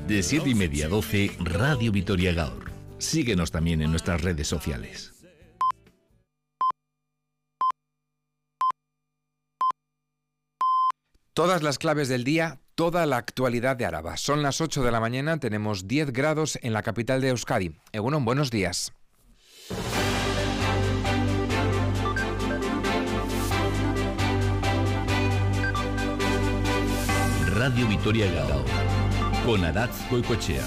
De 7:30 a 12, Radio Vitoria Gaur. Síguenos también en nuestras redes sociales. Todas las claves del día, toda la actualidad de Araba. Son las 8 de la mañana, tenemos 10 grados en la capital de Euskadi. Egunon, buenos días. Radio Vitoria Gaur, con Adatz Goicoechea.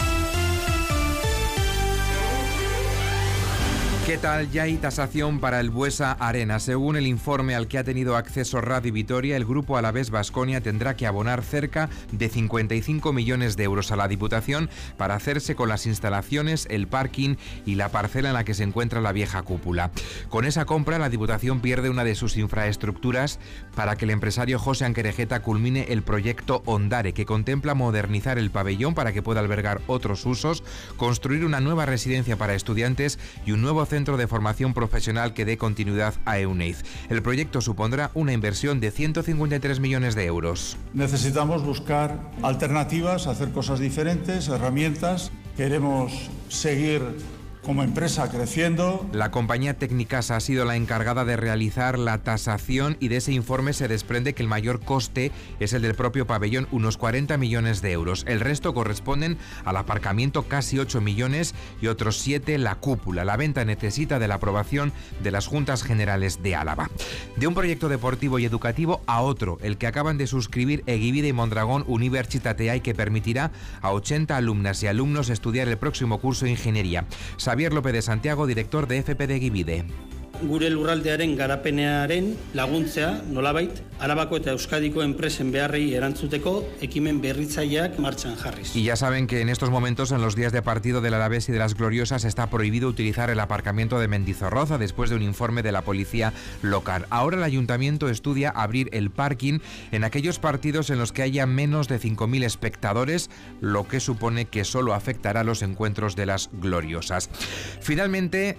¿Qué tal? Ya hay tasación para el Buesa Arena. Según el informe al que ha tenido acceso Radio Vitoria, el grupo Alavés Baskonia tendrá que abonar cerca de 55 millones de euros a la Diputación para hacerse con las instalaciones, el parking y la parcela en la que se encuentra la vieja cúpula. Con esa compra, la Diputación pierde una de sus infraestructuras para que el empresario José Anquerejeta culmine el proyecto Ondare, que contempla modernizar el pabellón para que pueda albergar otros usos, construir una nueva residencia para estudiantes y un nuevo centro de formación profesional que dé continuidad a Euneiz. El proyecto supondrá una inversión de 153 millones de euros. Necesitamos buscar alternativas, hacer cosas diferentes, herramientas. Queremos seguir como empresa creciendo. La compañía Tecnicasa ha sido la encargada de realizar la tasación y de ese informe se desprende que el mayor coste es el del propio pabellón, unos 40 millones de euros. El resto corresponden al aparcamiento, casi 8 millones, y otros 7 la cúpula. La venta necesita de la aprobación de las Juntas Generales de Álava. De un proyecto deportivo y educativo a otro, el que acaban de suscribir Egibide y Mondragón Unibertsitatea y que permitirá a 80 alumnas y alumnos estudiar el próximo curso de ingeniería. Javier López de Santiago, director de FP de Egibide. Gure lurraldearen garapenearen laguntzea, nolabait, Arabako eta Euskadiko enpresen beharrei erantzuteko ekimen berritzaileak martxan jarriz. Y ya saben que en estos momentos, en los días de partido del Alavés y de las Gloriosas, está prohibido utilizar el aparcamiento de Mendizorroza después de un informe de la policía local. Ahora el ayuntamiento estudia abrir el parking en aquellos partidos en los que haya menos de 5.000 espectadores, lo que supone que solo afectará a los encuentros de las Gloriosas. Finalmente,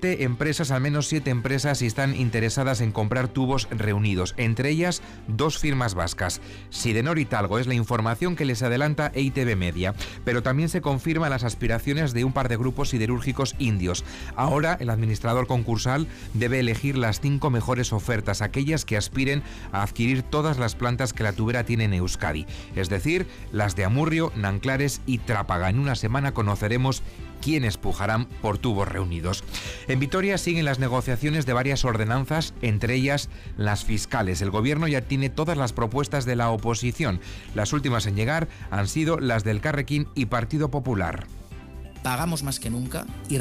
al menos 7 empresas están interesadas en comprar tubos reunidos, entre ellas 2 firmas vascas. Sidenor y Talgo es la información que les adelanta EITB Media, pero también se confirman las aspiraciones de un par de grupos siderúrgicos indios. Ahora el administrador concursal debe elegir las 5 mejores ofertas, aquellas que aspiren a adquirir todas las plantas que la tubera tiene en Euskadi, es decir, las de Amurrio, Nanclares y Trápaga. En una semana conoceremos quiénes pujarán por tubos reunidos. En Vitoria siguen las negociaciones de varias ordenanzas, entre ellas las fiscales. El gobierno ya tiene todas las propuestas de la oposición. Las últimas en llegar han sido las del Carrequín y Partido Popular. Pagamos más que nunca y